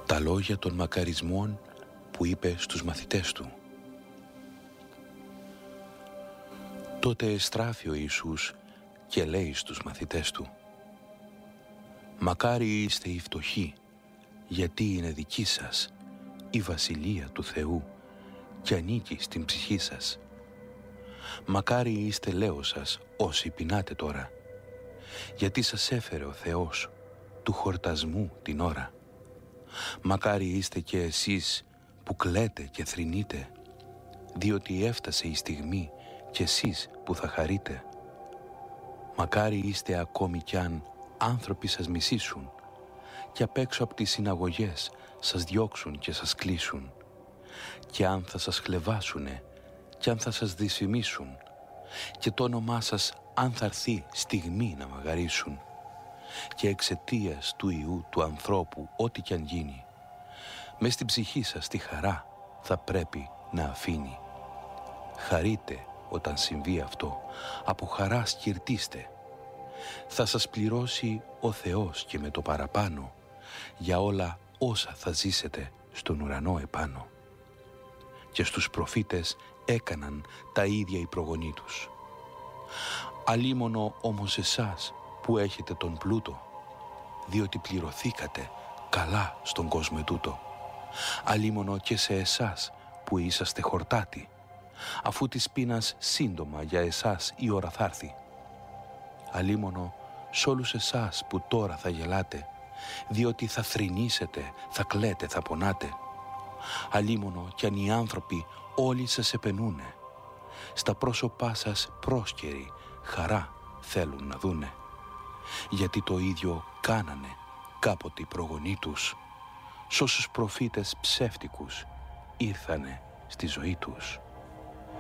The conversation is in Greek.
Τα λόγια των μακαρισμών που είπε στους μαθητές του. Τότε στράφει ο Ιησούς και λέει στους μαθητές του: «Μακάρι είστε οι φτωχοί, γιατί είναι δική σας η Βασιλεία του Θεού και ανήκει στην ψυχή σας. Μακάρι είστε, λέω σας, όσοι πεινάτε τώρα, γιατί σας έφερε ο Θεός του χορτασμού την ώρα. Μακάρι είστε και εσείς που κλαίτε και θρηνείτε, διότι έφτασε η στιγμή και εσείς που θα χαρείτε. Μακάρι είστε ακόμη κι αν άνθρωποι σας μισήσουν και απ' έξω από τις συναγωγές σας διώξουν και σας κλείσουν, και αν θα σας χλεβάσουνε και αν θα σας δυσφημίσουν και το όνομά σας αν θα έρθει στιγμή να μαγαρίσουν, και εξαιτίας του Ιού του ανθρώπου ό,τι κι αν γίνει, μες στην ψυχή σας τη χαρά θα πρέπει να αφήνει. Χαρείτε όταν συμβεί αυτό, από χαρά σκυρτήστε. Θα σας πληρώσει ο Θεός και με το παραπάνω για όλα όσα θα ζήσετε στον ουρανό επάνω. Και στους προφήτες έκαναν τα ίδια οι προγονείς τους. Αλίμονο όμως εσάς που έχετε τον πλούτο, διότι πληρωθήκατε καλά στον κόσμο ετούτο. Αλίμονο και σε εσάς που είσαστε χορτάτοι, αφού της πείνας σύντομα για εσάς η ώρα θα έρθει. Αλίμονο σ' όλους εσάς που τώρα θα γελάτε, διότι θα θρηνήσετε, θα κλαίτε, θα πονάτε. Αλίμονο κι αν οι άνθρωποι όλοι σας επενούνε, στα πρόσωπά σας πρόσκαιροι χαρά θέλουν να δούνε. Γιατί το ίδιο κάνανε κάποτε οι προγονείς τους, σ' όσους προφήτες ψεύτικους ήρθανε στη ζωή τους.